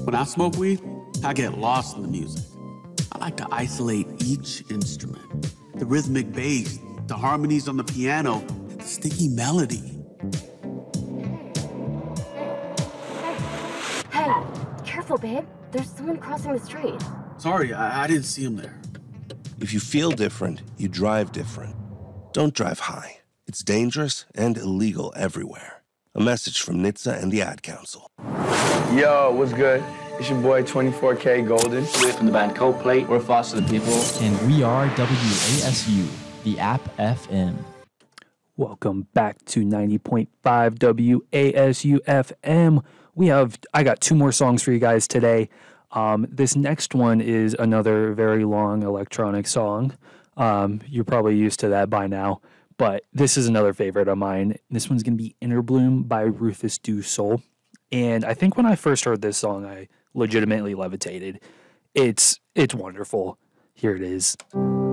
When I smoke weed, I get lost in the music. I like to isolate each instrument. The rhythmic bass, the harmonies on the piano, the sticky melody. Hey, careful, babe. There's someone crossing the street. Sorry, I didn't see him there. If you feel different, you drive different. Don't drive high. It's dangerous and illegal everywhere. A message from NHTSA and the Ad Council. Yo, what's good? It's your boy 24K Golden. We're from the band Coldplay. We're Foster the People. And we are WASU, the App FM. Welcome back to 90.5 WASU FM. I got two more songs for you guys today. This next one is another very long electronic song. You're probably used to that by now, but this is another favorite of mine. This one's going to be Inner Bloom by Rufus Du Sol. And I think when I first heard this song, I legitimately levitated. It's wonderful. Here it is.